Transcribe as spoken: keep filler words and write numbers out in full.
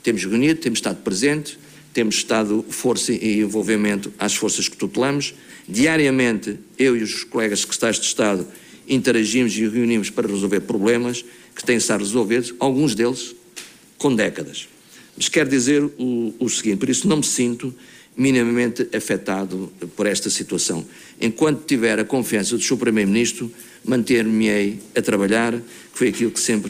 temos reunido, temos estado presentes, temos estado força e envolvimento às forças que tutelamos. Diariamente, eu e os colegas secretários de Estado interagimos e reunimos para resolver problemas que têm estado resolvidos, alguns deles com décadas. Mas quero dizer o, o seguinte, por isso não me sinto minimamente afetado por esta situação. Enquanto tiver a confiança do senhor Primeiro-Ministro, manter-me-ei a trabalhar, que foi aquilo que sempre